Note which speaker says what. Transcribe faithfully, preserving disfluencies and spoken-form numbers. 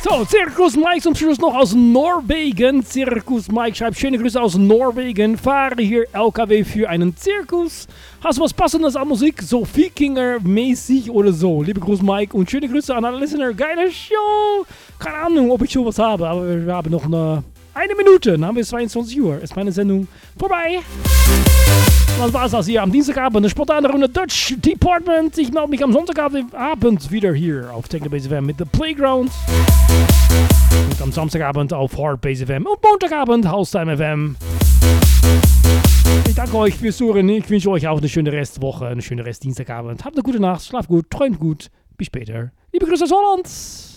Speaker 1: So, Circus Mike zum Schluss noch aus Norwegen. Circus Mike schreibt schöne Grüße aus Norwegen. Fahre hier L K W für einen Zirkus. Hast du was Passendes an Musik? So Vikinger-mäßig oder so. Liebe Grüße Mike und schöne Grüße an alle Listener. Geile Show. Keine Ahnung, ob ich schon was habe, aber wir haben noch eine, eine Minute. Dann haben wir zweiundzwanzig Uhr. Ist meine Sendung vorbei. Was war das hier am Dienstagabend? Eine spontane Runde Dutch Department. Ich melde mich am Sonntagabend wieder hier auf Technobase F M mit The Playground. Und am Samstagabend auf Hardbase F M. Und Montagabend Haustime F M. Ich danke euch fürs Zuhören. Ich wünsche euch auch eine schöne Restwoche, eine schöne Restdienstagabend. Habt eine gute Nacht, schlaft gut, träumt gut. Bis später. Liebe Grüße aus Holland.